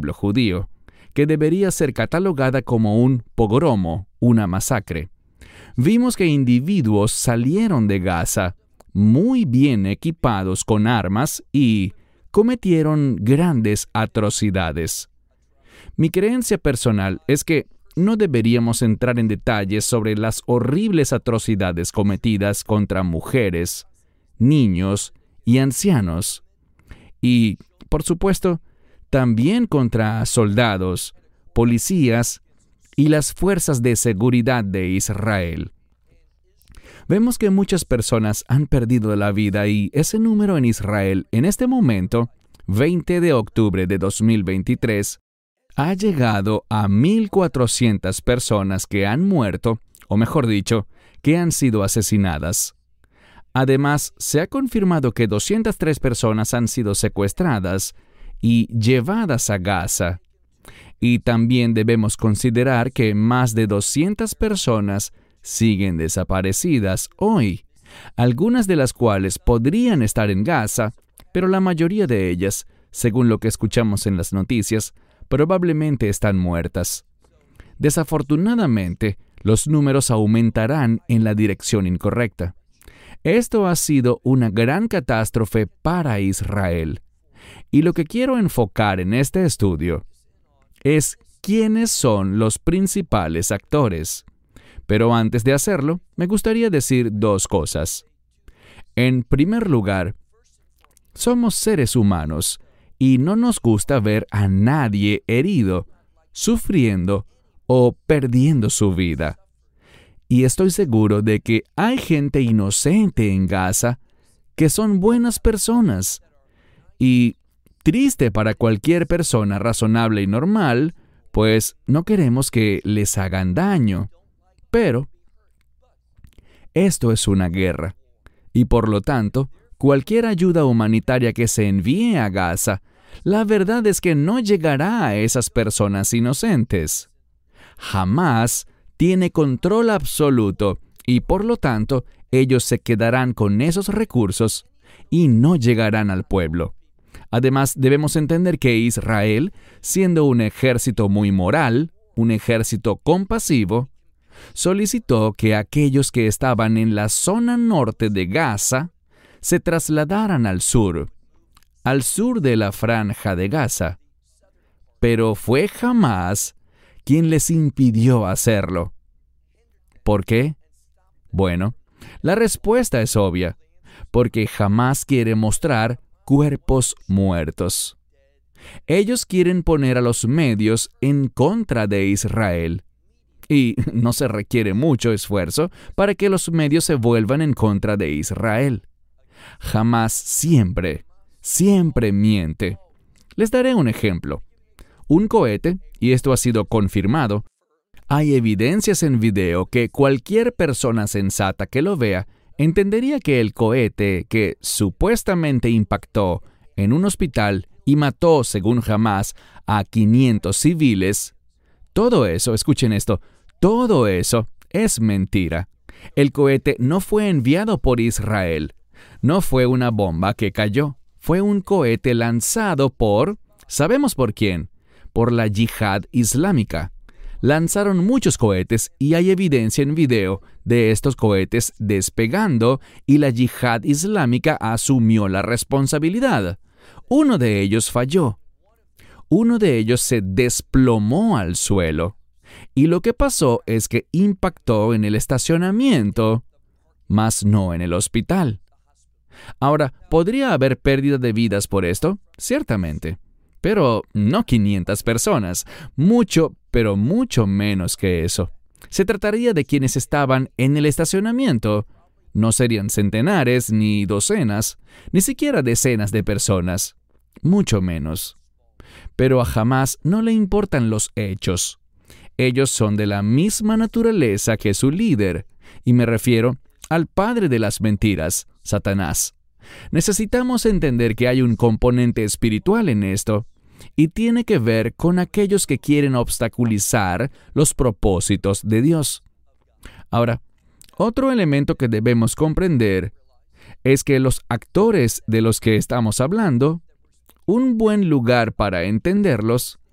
pueblo judío, que debería ser catalogada como un pogromo, una masacre. Vimos que individuos salieron de Gaza muy bien equipados con armas y cometieron grandes atrocidades. Mi creencia personal es que no deberíamos entrar en detalles sobre las horribles atrocidades cometidas contra mujeres, niños y ancianos. Y, por supuesto, también contra soldados, policías y las fuerzas de seguridad de Israel. Vemos que muchas personas han perdido la vida y ese número en Israel en este momento, 20 de octubre de 2023, ha llegado a 1,400 personas que han muerto, o mejor dicho, que han sido asesinadas. Además, se ha confirmado que 203 personas han sido secuestradas y llevadas a Gaza. Y también debemos considerar que más de 200 personas siguen desaparecidas hoy, algunas de las cuales podrían estar en Gaza, pero la mayoría de ellas, según lo que escuchamos en las noticias, probablemente están muertas. Desafortunadamente, los números aumentarán en la dirección incorrecta. Esto ha sido una gran catástrofe para Israel. Y lo que quiero enfocar en este estudio es quiénes son los principales actores. Pero antes de hacerlo, me gustaría decir dos cosas. En primer lugar, somos seres humanos y no nos gusta ver a nadie herido, sufriendo o perdiendo su vida. Y estoy seguro de que hay gente inocente en Gaza que son buenas personas. Y triste para cualquier persona razonable y normal, pues no queremos que les hagan daño. Pero esto es una guerra, y por lo tanto, cualquier ayuda humanitaria que se envíe a Gaza, la verdad es que no llegará a esas personas inocentes. Hamás tiene control absoluto, y por lo tanto, ellos se quedarán con esos recursos y no llegarán al pueblo. Además, debemos entender que Israel, siendo un ejército muy moral, un ejército compasivo, solicitó que aquellos que estaban en la zona norte de Gaza se trasladaran al sur de la franja de Gaza. Pero fue Hamás quien les impidió hacerlo. ¿Por qué? Bueno, la respuesta es obvia, porque Hamás quiere mostrar cuerpos muertos. Ellos quieren poner a los medios en contra de Israel. Y no se requiere mucho esfuerzo para que los medios se vuelvan en contra de Israel. Hamás siempre miente. Les daré un ejemplo. Un cohete, y esto ha sido confirmado, hay evidencias en video que cualquier persona sensata que lo vea entendería que el cohete que supuestamente impactó en un hospital y mató, según Hamás, a 500 civiles, todo eso, escuchen esto, todo eso es mentira. El cohete no fue enviado por Israel. No fue una bomba que cayó. Fue un cohete lanzado por, ¿sabemos por quién? Por la Yihad Islámica. Lanzaron muchos cohetes y hay evidencia en video de estos cohetes despegando y la Yihad Islámica asumió la responsabilidad. Uno de ellos falló. Uno de ellos se desplomó al suelo. Y lo que pasó es que impactó en el estacionamiento, mas no en el hospital. Ahora, ¿podría haber pérdida de vidas por esto? Ciertamente. Pero no 500 personas. Mucho, pero mucho menos que eso. Se trataría de quienes estaban en el estacionamiento. No serían centenares, ni docenas, ni siquiera decenas de personas. Mucho menos. Pero a Hamás no le importan los hechos. Ellos son de la misma naturaleza que su líder, y me refiero al padre de las mentiras, Satanás. Necesitamos entender que hay un componente espiritual en esto, y tiene que ver con aquellos que quieren obstaculizar los propósitos de Dios. Ahora, otro elemento que debemos comprender es que los actores de los que estamos hablando, un buen lugar para entenderlos